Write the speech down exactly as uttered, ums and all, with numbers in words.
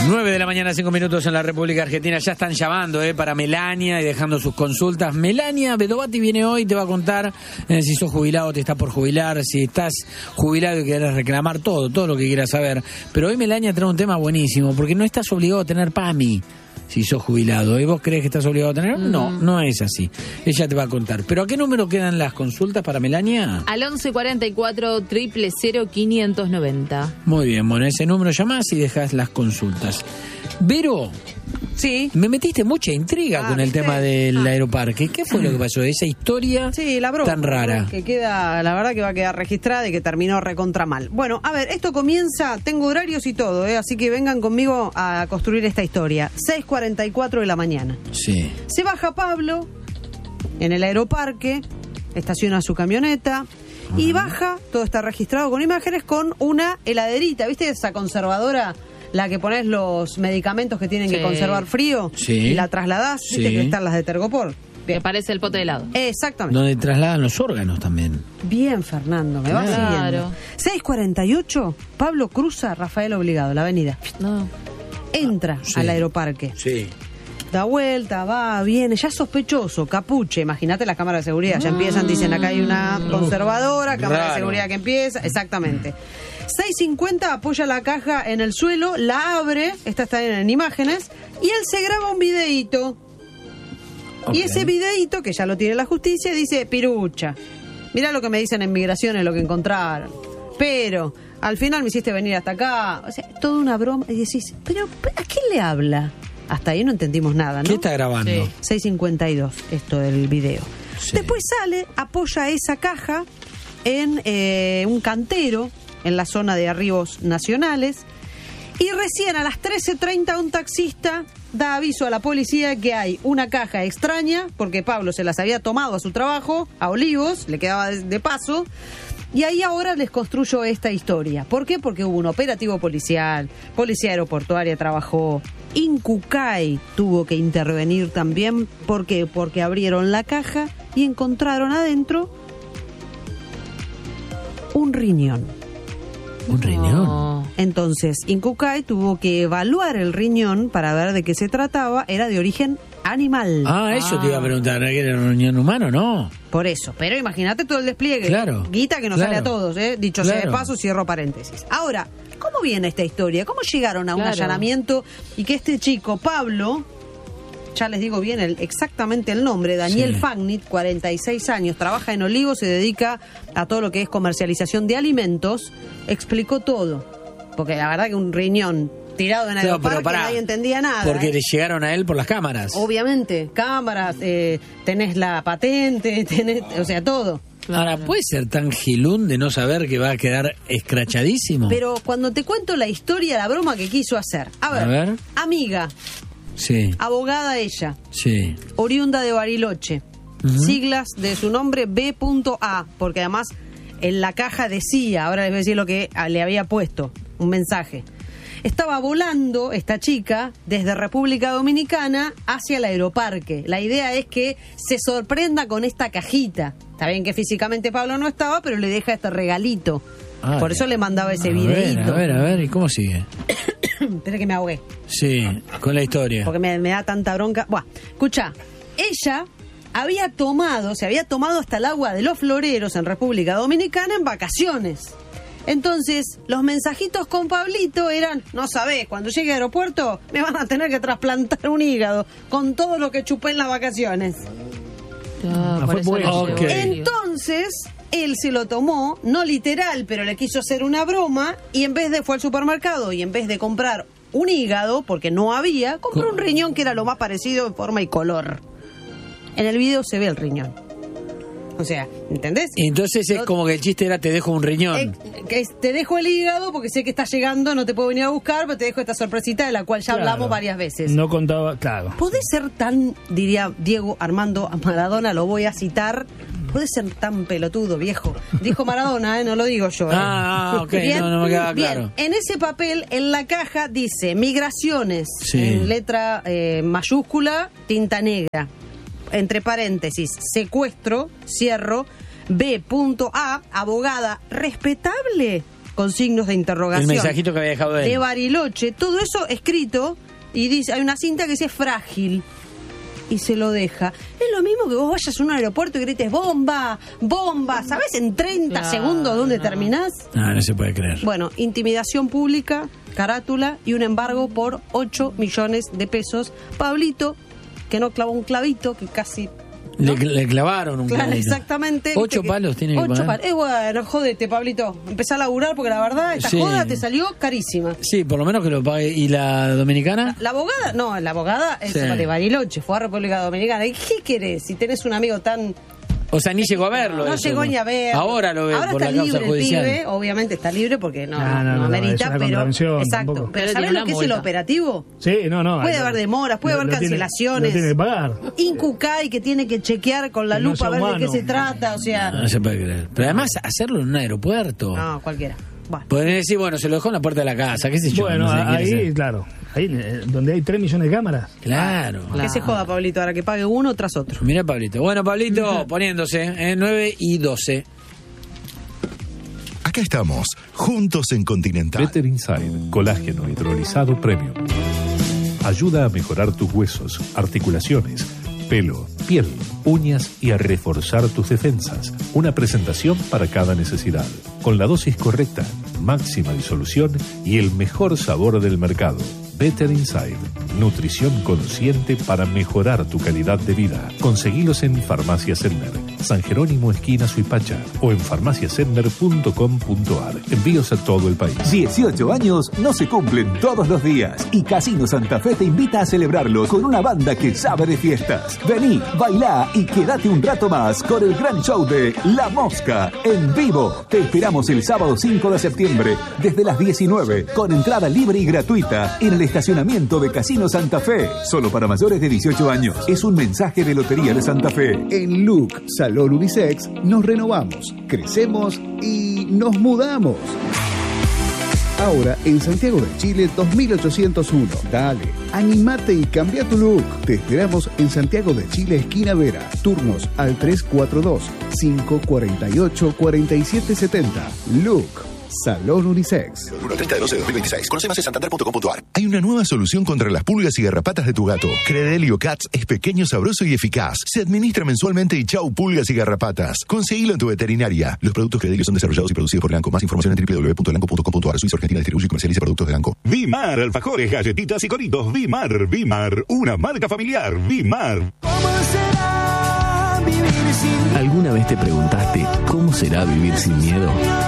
nueve de la mañana, cinco minutos en la República Argentina. Ya están llamando eh, para Melania y dejando sus consultas. Melania Bedovati viene hoy, te va a contar eh, si sos jubilado, te estás por jubilar, si estás jubilado y querés reclamar todo, todo lo que quieras saber. Pero hoy Melania trae un tema buenísimo, porque no estás obligado a tener PAMI si sos jubilado. ¿Y vos crees que estás obligado a tener? Mm. No, no es así. Ella te va a contar. ¿Pero a qué número quedan las consultas para Melania? Al once cuarenta y cuatro, cero cero cero, quinientos noventa. Muy bien, bueno, ese número llamás y dejás las consultas. Vero, sí, me metiste mucha intriga ah, con el ¿viste? tema del ah. aeroparque. ¿Qué fue lo que pasó? Esa historia sí, la broma, tan rara. Que queda, la verdad que va a quedar registrada y que terminó recontra mal. Bueno, a ver, esto comienza, tengo horarios y todo, ¿eh? Así que vengan conmigo a construir esta historia. seis cuarenta y cuatro de la mañana. Sí. Se baja Pablo en el aeroparque, estaciona su camioneta uh-huh. y baja, todo está registrado con imágenes, con una heladerita, ¿viste? Esa conservadora, la que pones los medicamentos que tienen sí. que conservar frío sí. y la trasladás, ¿viste? Sí. Que están las de Tergopor. Me parece el pote de helado. Exactamente. Donde trasladan los órganos también. Bien, Fernando, me claro. vas siguiendo. seis cuarenta y ocho, Pablo cruza Rafael Obligado, la avenida. No. Entra sí. al aeroparque. Sí. Da vuelta, va, viene, ya sospechoso, capuche, imagínate las cámaras de seguridad, ya empiezan, dicen acá hay una conservadora, cámara Raro. de seguridad que empieza, exactamente. seis cincuenta apoya la caja en el suelo, la abre, esta está en imágenes, y él se graba un videíto. Okay. Y ese videíto, que ya lo tiene la justicia, dice, pirucha, mirá lo que me dicen en migraciones, lo que encontraron, pero al final me hiciste venir hasta acá, o sea, toda una broma, y decís, pero ¿a quién le habla? Hasta ahí no entendimos nada, ¿no? ¿Qué está grabando? Sí. seis cincuenta y dos, esto del video. Sí. Después sale, apoya esa caja en eh, un cantero, en la zona de arribos nacionales, y recién a las trece treinta un taxista da aviso a la policía que hay una caja extraña, porque Pablo se las había tomado a su trabajo, a Olivos, le quedaba de, de paso. Y ahí ahora les construyo esta historia. ¿Por qué? Porque hubo un operativo policial, policía aeroportuaria trabajó, Incucay tuvo que intervenir también. ¿Por qué? Porque abrieron la caja y encontraron adentro un riñón. ¿Un riñón? Oh. Entonces, Incucay tuvo que evaluar el riñón para ver de qué se trataba. Era de origen animal. Ah, eso ah. te iba a preguntar. ¿Era un riñón humano? No. Por eso. Pero imagínate todo el despliegue. Claro. Guita que nos claro. sale a todos, ¿eh? Dicho claro. sea de paso, cierro paréntesis. Ahora, ¿cómo viene esta historia? ¿Cómo llegaron a un claro. allanamiento y que este chico, Pablo, ya les digo bien el, exactamente el nombre, Daniel sí. Fagnit, cuarenta y seis años, trabaja en Olivos, se dedica a todo lo que es comercialización de alimentos, explicó todo? Porque la verdad que un riñón tirado en el no, aeroparque nadie entendía nada. Porque ¿eh? le llegaron a él por las cámaras. Obviamente, cámaras, eh, tenés la patente, tenés, o sea, todo. Claro. Ahora, ¿puede ser tan gilún de no saber que va a quedar escrachadísimo? Pero cuando te cuento la historia, la broma que quiso hacer. A ver, a ver. amiga. Sí. Abogada ella. Sí. Oriunda de Bariloche. Uh-huh. Siglas de su nombre B A, porque además en la caja decía, ahora les voy a decir lo que le había puesto, un mensaje. Estaba volando esta chica desde República Dominicana hacia el aeroparque. La idea es que se sorprenda con esta cajita. Está bien que físicamente Pablo no estaba, pero le deja este regalito. Ay, por eso le mandaba ese a videíto. Ver, a ver, a ver, ¿y cómo sigue? Espera que me ahogué. Sí, con la historia. Porque me, me da tanta bronca. Buah, escucha, ella había tomado, se había tomado hasta el agua de los floreros en República Dominicana en vacaciones. Entonces, los mensajitos con Pablito eran, no sabés, cuando llegue al aeropuerto me van a tener que trasplantar un hígado con todo lo que chupé en las vacaciones. Ah, ah, fue bueno. Okay. Entonces, él se lo tomó, no literal, pero le quiso hacer una broma, y en vez de, fue al supermercado, y en vez de comprar un hígado, porque no había, compró un riñón que era lo más parecido en forma y color. En el video se ve el riñón. O sea, ¿entendés? Entonces es como que el chiste era te dejo un riñón. Eh, que es, te dejo el hígado porque sé que estás llegando, no te puedo venir a buscar, pero te dejo esta sorpresita de la cual ya claro. hablamos varias veces. No contaba, claro. ¿Podés ser tan, diría Diego Armando Maradona, lo voy a citar, podés ser tan pelotudo, viejo? Dijo Maradona, ¿eh? No lo digo yo. ¿eh? Ah, ok, bien, no, no me queda claro. Bien. En ese papel, en la caja, dice migraciones, sí. en letra eh, mayúscula, tinta negra. Entre paréntesis, secuestro, cierro, B A, abogada respetable, con signos de interrogación. El mensajito que había dejado él. De Bariloche, todo eso escrito, y dice, hay una cinta que dice frágil. Y se lo deja. Es lo mismo que vos vayas a un aeropuerto y grites bomba, bomba. ¿Sabés en treinta Claro, segundos dónde no. terminás? No, no se puede creer. Bueno, intimidación pública, carátula y un embargo por ocho millones de pesos. Pablito, que no clavó un clavito, que casi... Le, le clavaron un Claro, clavito. exactamente. Ocho viste palos tiene que Ocho pagar. palos. Eh, bueno, jódete, Pablito. Empezá a laburar porque la verdad, esta Sí. joda te salió carísima. Sí, por lo menos que lo pague. ¿Y la dominicana? La abogada, no, la abogada es Sí. de Bariloche, fue a República Dominicana. ¿Y qué querés? Si tenés un amigo tan... O sea, ni llegó a verlo. No eso, llegó ni a ver. Ahora lo ve Ahora por está la causa libre judicial. el pibe, obviamente está libre porque no, No, no, no, no, no, amerita, es una pero... contravención, Exacto. tampoco. Pero Pero ¿sabés tiene lo una que es el multa. operativo? Sí, no, no. Puede ahí- haber demoras, puede lo- haber lo tiene- cancelaciones. Lo tiene que pagar. Incucay que tiene que chequear con la Que no lupa sea a ver de humano. qué se trata, o sea... No se puede creer. Pero además, hacerlo en un aeropuerto. No, cualquiera. Bueno. Podrían decir, bueno, se lo dejó en la puerta de la casa, qué sé yo. Bueno, no sé, quiere ahí, ser. claro. Ahí, eh, donde hay tres millones de cámaras. Claro. Que se joda, Pablito, ahora que pague uno tras otro. Mira, Pablito. Bueno, Pablito, poniéndose, ¿eh? nueve y doce. Acá estamos, juntos en Continental. Better Inside, colágeno hidrolizado premium. Ayuda a mejorar tus huesos, articulaciones, pelo, piel, uñas y a reforzar tus defensas. Una presentación para cada necesidad. Con la dosis correcta, máxima disolución y el mejor sabor del mercado. Better Inside, nutrición consciente para mejorar tu calidad de vida. Conseguilos en Farmacia Sender, San Jerónimo esquina Suipacha o en farmacia sender punto com punto ar. Envíos a todo el país. dieciocho años no se cumplen todos los días y Casino Santa Fe te invita a celebrarlos con una banda que sabe de fiestas. Vení, bailá y quédate un rato más con el gran show de La Mosca en vivo. Te esperamos el sábado cinco de septiembre desde las diecinueve con entrada libre y gratuita en el estacionamiento de Casino Santa Fe. Solo para mayores de dieciocho años. Es un mensaje de Lotería de Santa Fe. En Look Salón Unisex nos renovamos, crecemos y nos mudamos. Ahora en Santiago de Chile dos mil ochocientos uno. Dale, animate y cambia tu look. Te esperamos en Santiago de Chile, esquina Vera. Turnos al tres cuatro dos, cinco cuatro ocho, cuatro siete siete cero. Look Salón Unisex. uno treinta de doce de dos mil veintiséis. Conoce más en santander punto com punto ar. Hay una nueva solución contra las pulgas y garrapatas de tu gato. Credelio Cats es pequeño, sabroso y eficaz. Se administra mensualmente y chau pulgas y garrapatas. Conseguilo en tu veterinaria. Los productos Credelio son desarrollados y producidos por Elanco. Más información en doble u doble u doble u punto elanco punto com punto ar. Suiza Argentina distribuye y comercializa productos de Elanco. Vimar, alfajores, galletitas y coritos. Vimar, Vimar, una marca familiar. Vimar. ¿Alguna vez te preguntaste cómo será vivir sin miedo?